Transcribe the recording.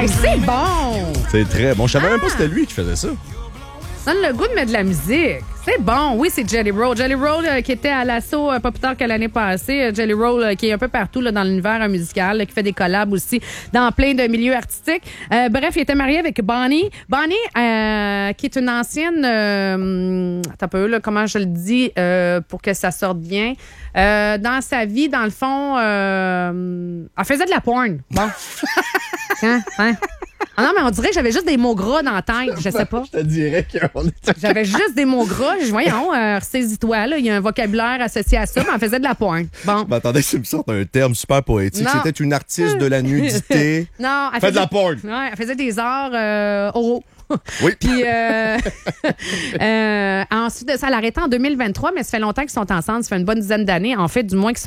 Hey, c'est bon! C'est très bon. Je savais même pas que c'était lui qui faisait ça. Ça donne le goût de mettre de la musique. C'est bon. Oui, c'est Jelly Roll. Jelly Roll qui était à l'assaut pas plus tard que l'année passée. Jelly Roll qui est un peu partout là, dans l'univers musical, qui fait des collabs aussi dans plein de milieux artistiques. Bref, il était marié avec Bonnie. Bonnie, qui est une ancienne... attends un peu, là, comment je le dis pour que ça sorte bien. Dans sa vie, dans le fond, elle faisait de la porn. Bon. Hein? Ah non, mais on dirait que j'avais juste des mots gras dans la tête. Je sais pas. Je te dirais qu'on est... J'avais juste des mots gras. Voyons, ressaisis-toi, là. Il y a un vocabulaire associé à ça, mais on faisait de la pointe. Bon. Ben, attendez, tu me sortes un terme super poétique. Non. C'était une artiste de la nudité. Non, elle Fait de la porn. Ouais, elle faisait des arts oraux. Oui. Puis ensuite de ça, elle a arrêté en 2023, mais ça fait longtemps qu'ils sont ensemble. Ça fait une bonne dizaine d'années. En fait, du moins qu'ils sont